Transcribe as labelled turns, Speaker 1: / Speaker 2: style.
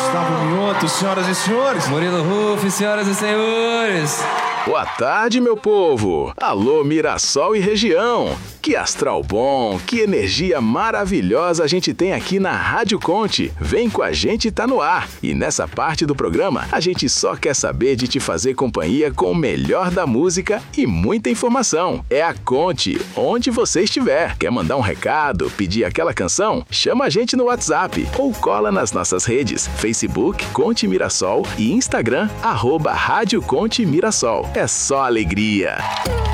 Speaker 1: Gustavo Mioto, senhoras e senhores.
Speaker 2: Murilo Ruff, senhoras e senhores.
Speaker 3: Boa tarde, meu povo! Alô, Mirassol e região! Que astral bom, que energia maravilhosa a gente tem aqui na Rádio Conte. Vem com a gente, tá no ar. E nessa parte do programa, a gente só quer saber de te fazer companhia com o melhor da música e muita informação. É a Conte, onde você estiver. Quer mandar um recado, pedir aquela canção? Chama a gente no WhatsApp ou cola nas nossas redes, Facebook, Conte Mirassol e Instagram, @Rádio Conte Mirassol. É só alegria!